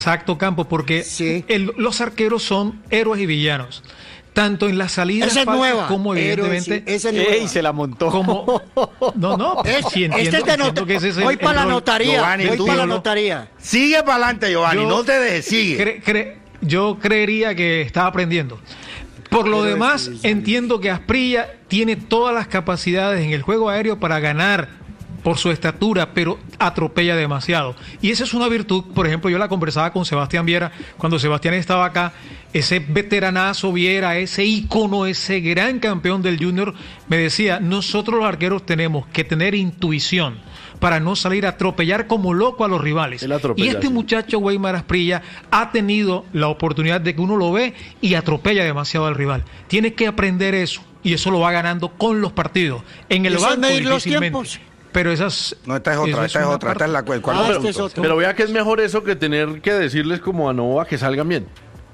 Exacto, Campo, porque los arqueros son héroes y villanos. Tanto en las salidas como evidentemente... ¡Ey, se la montó! Como, no, sí, entiendo que ese es voy para la notaría, Giovanni, voy para la notaría. Sigue para adelante, Giovanni, no te dejes, sigue. Yo creería que está aprendiendo. Por lo demás, entiendo que Asprilla tiene todas las capacidades en el juego aéreo para ganar por su estatura, pero atropella demasiado. Y esa es una virtud. Por ejemplo, yo la conversaba con Sebastián Viera cuando Sebastián estaba acá. Ese veteranazo Viera, ese ícono, ese gran campeón del Junior, me decía, nosotros los arqueros tenemos que tener intuición para no salir a atropellar como loco a los rivales. Y este muchacho Weimar Asprilla ha tenido la oportunidad de que uno lo ve y atropella demasiado al rival. Tiene que aprender eso, y eso lo va ganando con los partidos. En el banco difícilmente. Pero esas... No, esta es otra, esta es la cual. Pero vea que es mejor eso que tener que decirles como a Novoa que salgan bien.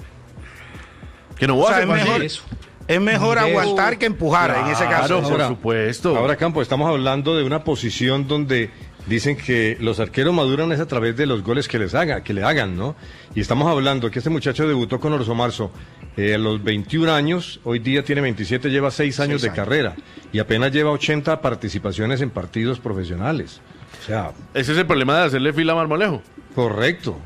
Que Novoa se mejor eso. Es mejor aguantar que empujar, en ese caso. Por supuesto. Ahora, Campo, estamos hablando de una posición donde dicen que los arqueros maduran es a través de los goles que le hagan, ¿no? Y estamos hablando que este muchacho debutó con Orso Marzo a los 21 años, hoy día tiene 27, lleva 6 años de carrera y apenas lleva 80 participaciones en partidos profesionales. O sea, ese es el problema de hacerle fila a Marmolejo. Correcto.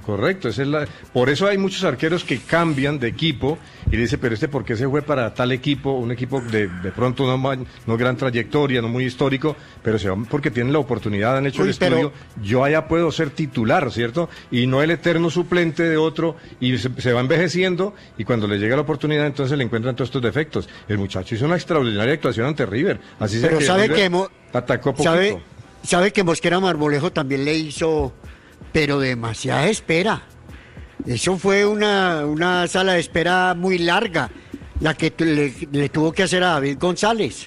Por eso hay muchos arqueros que cambian de equipo y dicen, pero ¿por qué se fue para tal equipo? Un equipo de pronto no gran trayectoria, no muy histórico, pero se van porque tienen la oportunidad, han hecho el estudio. Yo allá puedo ser titular, ¿cierto? Y no el eterno suplente de otro, y se va envejeciendo, y cuando le llega la oportunidad, entonces le encuentran todos estos defectos. El muchacho hizo una extraordinaria actuación ante River. Así pero que sabe que atacó poquito. Sabe que Mosquera Marmolejo también le hizo... pero demasiada espera. Eso fue una sala de espera muy larga, la que le tuvo que hacer a David González.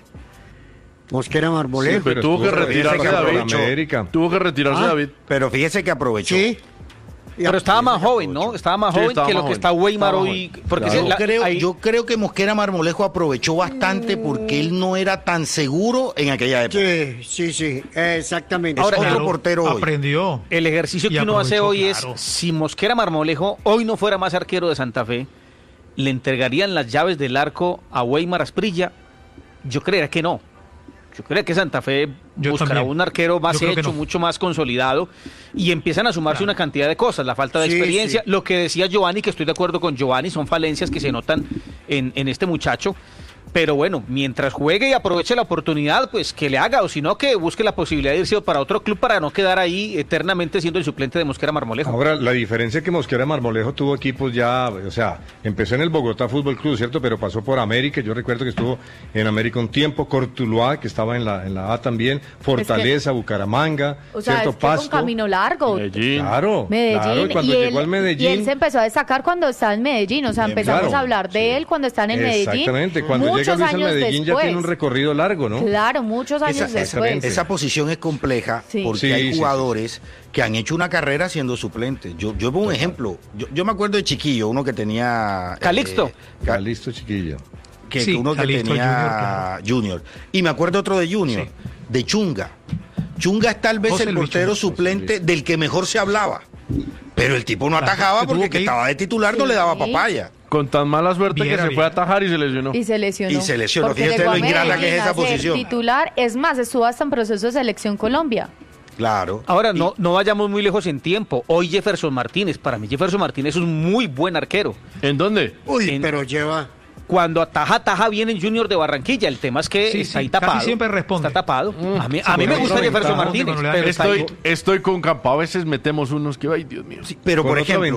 Mosquera Marmolejo. Sí, pero tuvo que retirarse David. Tuvo que retirarse David. Pero fíjese que aprovechó. Sí. Pero estaba más joven, ¿no? Estaba más joven que lo que está Weimar hoy. Porque yo creo que Mosquera Marmolejo aprovechó bastante porque él no era tan seguro en aquella época. Sí, exactamente. Ahora, otro portero hoy. Aprendió. El ejercicio que uno hace hoy es, si Mosquera Marmolejo hoy no fuera más arquero de Santa Fe, ¿le entregarían las llaves del arco a Weimar Asprilla? Yo creería que no. Yo creo que Santa Fe buscará un arquero más hecho, mucho más consolidado, y empiezan a sumarse una cantidad de cosas, la falta de experiencia, lo que decía Giovanni, que estoy de acuerdo con Giovanni, son falencias que se notan en este muchacho, pero bueno, mientras juegue y aproveche la oportunidad, pues que le haga, o si no, que busque la posibilidad de irse para otro club para no quedar ahí eternamente siendo el suplente de Mosquera Marmolejo. Ahora, la diferencia es que Mosquera Marmolejo tuvo equipos ya, o sea, empezó en el Bogotá Fútbol Club, ¿cierto? Pero pasó por América, yo recuerdo que estuvo en América un tiempo, Cortuluá, que estaba en la A también, Fortaleza, Bucaramanga, o sea, ¿cierto? Es que Pasto. Un camino largo. Medellín. Claro, y cuando llegó al Medellín. Y él se empezó a destacar cuando estaba en Medellín, o sea, empezamos a hablar de él cuando está en el Medellín. Exactamente, cuando llega Luis al Medellín ya tiene un recorrido largo, ¿no? Claro, muchos años después. Esa posición es compleja porque hay jugadores que han hecho una carrera siendo suplentes. Yo veo un ejemplo. Yo me acuerdo de Chiquillo, uno que tenía... Calixto. Calixto Chiquillo. Que uno que tenía Junior. Y me acuerdo otro de Junior, de Chunga. Chunga es tal vez José el portero suplente del que mejor se hablaba. Pero el tipo no atajaba porque que estaba de titular no le daba papaya. Con tan mala suerte que se fue a atajar y se lesionó. Y se lesionó. Fíjate lo ingrata que es esa posición. Titular, es más, estuvo hasta en proceso de selección Colombia. Claro. Ahora, no vayamos muy lejos en tiempo. Hoy Jefferson Martínez, para mí Jefferson Martínez es un muy buen arquero. ¿En dónde? Pero lleva... Cuando ataja bien en Junior de Barranquilla. El tema es que está ahí tapado. Casi siempre responde. Está tapado. A mí me gusta Jefferson Martínez. Pero estoy con Campo. A veces metemos unos que, ay, Dios mío. Sí, pero por ejemplo...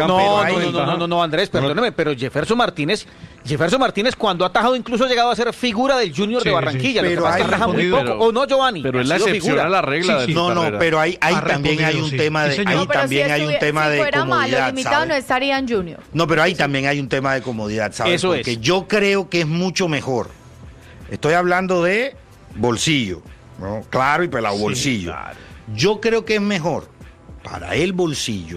No, Andrés, perdóneme, pero Jefferson Martínez, cuando ha atajado, incluso ha llegado a ser figura del Junior de Barranquilla. Pero hay ataja muy poco. ¿O no, Giovanni? Pero es la excepción a la regla. Pero ahí también hay un tema de... Ahí también hay un tema de comodidad. Si fuera malo, limitado, no estaría en Junior. No, pero ahí también hay un tema de comodidad, ¿sabes? Eso Porque yo creo que es mucho mejor. Estoy hablando de bolsillo, ¿no? Claro y pelado, bolsillo. Claro. Yo creo que es mejor para el bolsillo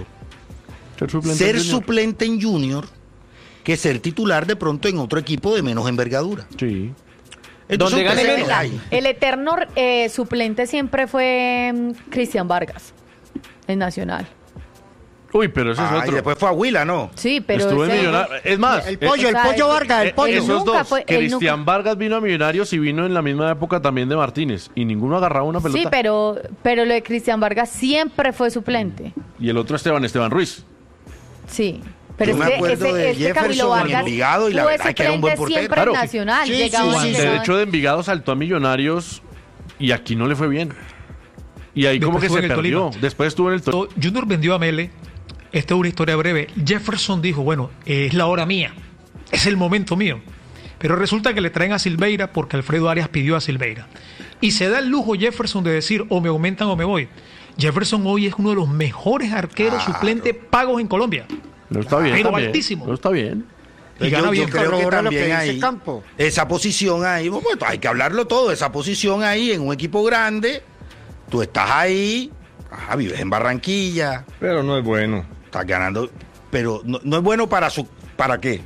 ser suplente en Junior que ser titular de pronto en otro equipo de menos envergadura. Sí. Donde gane menos. El eterno suplente siempre fue Cristian Vargas en Nacional. Uy, pero ese es otro. Y después fue a Huila, ¿no? Sí, pero Estuvo en Millonarios. Es más, El pollo Vargas, el pollo. esos nunca dos. fue- él Cristian nunca- Vargas vino a Millonarios y vino en la misma época también de Martínez. Y ninguno agarraba una pelota. Sí, pero lo de Cristian Vargas siempre fue suplente. Y el otro Esteban Ruiz. Sí. Pero Yo me acuerdo de Camilo Jefferson en Vargas Envigado y la fue verdad es que era un buen suplente portero. siempre Claro. en Nacional. Sí, llegaba sí, sí, llegaba- De hecho, de Envigado saltó a Millonarios y aquí no le fue bien. Y ahí como Después que fue se en el perdió. Tolima. Después estuvo en el Tolima. Junior vendió a Mele. Esta es una historia breve. Jefferson dijo, bueno, es la hora mía, es el momento mío. Pero resulta que le traen a Silveira porque Alfredo Arias pidió a Silveira. Y se da el lujo Jefferson de decir, o me aumentan o me voy. Jefferson hoy es uno de los mejores arqueros suplentes pagos en Colombia. No está bien. Pero también. altísimo. No está bien. Y gana yo bien. creo que Corrobora lo que también dice ahí, Campo. esa posición ahí, bueno, hay que hablarlo todo, esa posición ahí en un equipo grande, tú estás ahí, vives en Barranquilla, Pero no es bueno. estás ganando, pero no es bueno ¿para qué?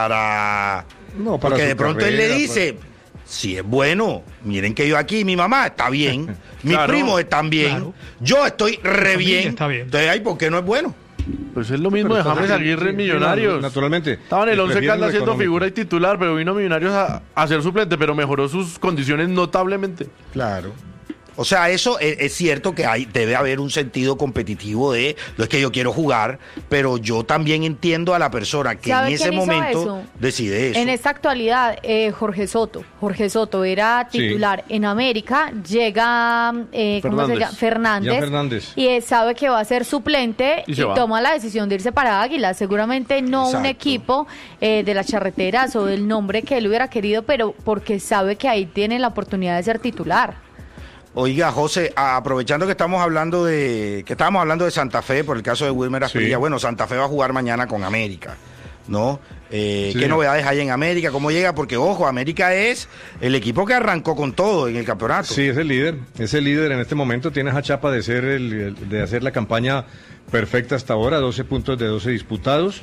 No, para Porque su de pronto él carrera, le dice, si es bueno, miren que yo aquí, mi mamá está bien, mis Claro, primos están bien, claro. yo estoy re familia bien, está bien. entonces ahí, ¿por qué no es bueno? Pues es lo mismo de James Aguirre en Millonarios. Naturalmente. Estaba en el 11 Prefieren Caldas lo siendo económico. figura y titular, pero vino a Millonarios a ser suplente, pero mejoró sus condiciones notablemente. Claro. O sea, eso es cierto que debe haber un sentido competitivo de, no es que yo quiero jugar, pero yo también entiendo a la persona que en ¿Sabe ese quién hizo momento eso? decide eso. En esta actualidad, Jorge Soto. Jorge Soto era titular en América, llega ¿cómo se Fernández. llama? Fernández. Jan Fernández. Y él sabe que va a ser suplente Y y, se va. toma la decisión de irse para Águilas. Seguramente no un Exacto. equipo de las charreteras o del nombre que él hubiera querido, pero porque sabe que ahí tiene la oportunidad de ser titular. Oiga, José, aprovechando que estábamos hablando de Santa Fe por el caso de Wilmer Asprilla, Sí. bueno, Santa Fe va a jugar mañana con América, ¿no? ¿Qué Sí. novedades hay en América? ¿Cómo llega? Porque, ojo, América es el equipo que arrancó con todo en el campeonato. Sí, es el líder en este momento, tiene esa chapa de ser de hacer la campaña perfecta hasta ahora, 12 puntos de 12 disputados,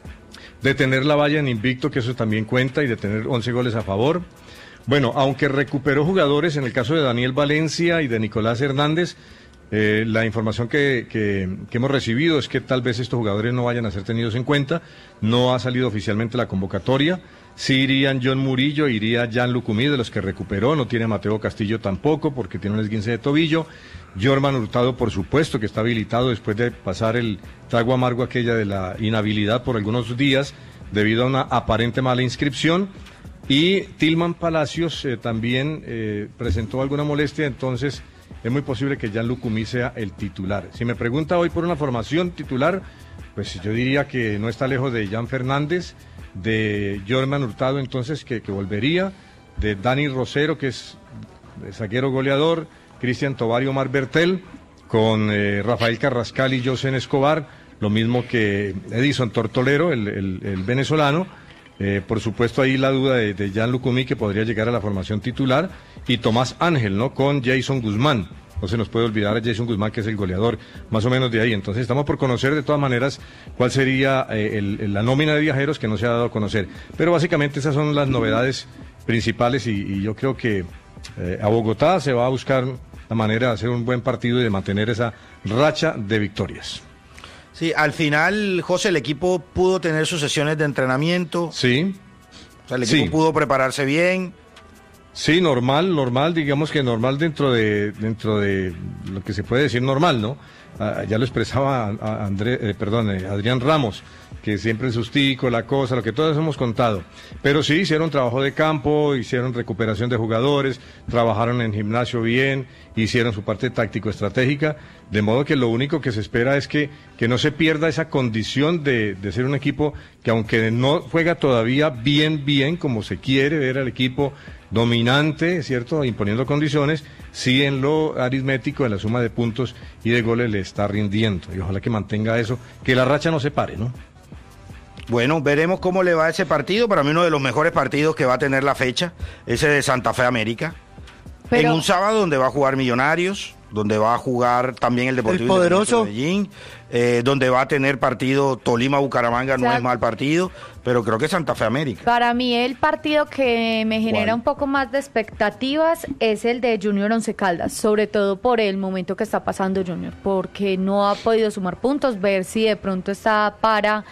de tener la valla en invicto, que eso también cuenta, y de tener 11 goles a favor. Bueno, aunque recuperó jugadores en el caso de Daniel Valencia y de Nicolás Hernández, la información que hemos recibido es que tal vez estos jugadores no vayan a ser tenidos en cuenta, no ha salido oficialmente la convocatoria. Sí irían John Murillo, iría Jan Lucumí, de los que recuperó, no tiene a Mateo Castillo tampoco, porque tiene un esguince de tobillo. Jorman Hurtado, por supuesto, que está habilitado después de pasar el trago amargo aquella de la inhabilidad por algunos días, debido a una aparente mala inscripción. Y Tilman Palacios también presentó alguna molestia, entonces es muy posible que Jan Lucumí sea el titular. Si me pregunta hoy por una formación titular, pues yo diría que no está lejos de Jan Fernández, de Jorman Hurtado, entonces que volvería, de Dani Rosero, que es zaguero goleador, Cristian Tovar y Omar Bertel, con Rafael Carrascal y Josen Escobar, lo mismo que Edison Tortolero, el venezolano. Por supuesto ahí la duda de Jan Lucumí, que podría llegar a la formación titular, y Tomás Ángel, ¿no? Con Jason Guzmán. No se nos puede olvidar a Jason Guzmán, que es el goleador, más o menos de ahí. Entonces estamos por conocer de todas maneras cuál sería la nómina de viajeros, que no se ha dado a conocer. Pero básicamente esas son las novedades principales, y yo creo que a Bogotá se va a buscar la manera de hacer un buen partido y de mantener esa racha de victorias. Sí, al final, José, el equipo pudo tener sus sesiones de entrenamiento. Sí. O sea, el equipo Sí. pudo prepararse bien. Sí, normal, digamos que normal dentro de lo que se puede decir normal, ¿no? Ya lo expresaba Adrián Ramos, que siempre el sustico, la cosa, lo que todos hemos contado. Pero sí, hicieron trabajo de campo, hicieron recuperación de jugadores, trabajaron en gimnasio bien, hicieron su parte táctico-estratégica, de modo que lo único que se espera es que no se pierda esa condición de ser un equipo que, aunque no juega todavía bien como se quiere ver al equipo dominante, ¿cierto?, imponiendo condiciones, sí en lo aritmético, en la suma de puntos y de goles le está rindiendo, y ojalá que mantenga eso, que la racha no se pare, ¿no? Bueno, veremos cómo le va ese partido. Para mí uno de los mejores partidos que va a tener la fecha, ese de Santa Fe América. Pero- En un sábado donde va a jugar Millonarios. donde va a jugar también el Deportivo El poderoso Medellín, donde va a tener partido Tolima-Bucaramanga, no es mal partido, pero creo que Santa Fe América. Para mí el partido que me genera ¿Cuál? un poco más de expectativas es el de Junior Once Caldas, sobre todo por el momento que está pasando Junior, porque no ha podido sumar puntos, ver si de pronto está para